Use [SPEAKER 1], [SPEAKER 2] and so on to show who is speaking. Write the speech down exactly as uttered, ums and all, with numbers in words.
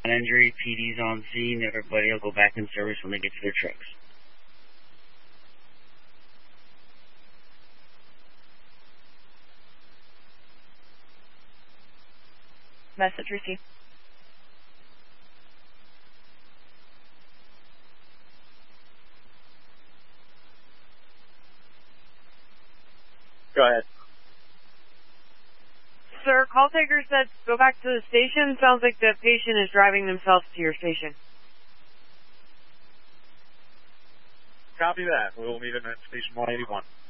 [SPEAKER 1] injury, P D's on scene. Everybody will go back in service when they get to their trucks.
[SPEAKER 2] Message received.
[SPEAKER 3] Go ahead.
[SPEAKER 2] Sir, call taker said go back to the station. Sounds like the patient is driving themselves to your station.
[SPEAKER 3] Copy that. We will meet him at station one eighty-one.